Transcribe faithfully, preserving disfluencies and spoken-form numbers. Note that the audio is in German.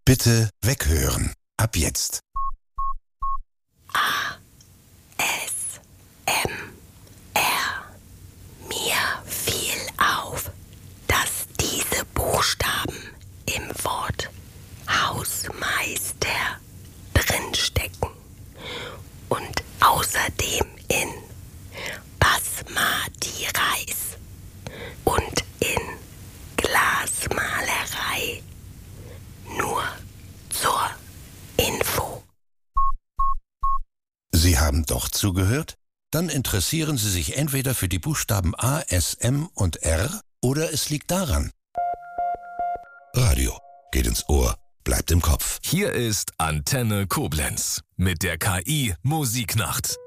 Bitte weghören. Ab jetzt. A, S, M, R. Mir fiel auf, dass diese Buchstaben im Wort Hausmeister drinstecken und außerdem in Basmati Reis und in Glasmalerei. Nur zur Info. Sie haben doch zugehört? Dann interessieren Sie sich entweder für die Buchstaben A, S, M und R oder es liegt daran. Radio geht ins Ohr, bleibt im Kopf. Hier ist Antenne Koblenz mit der K I Musiknacht.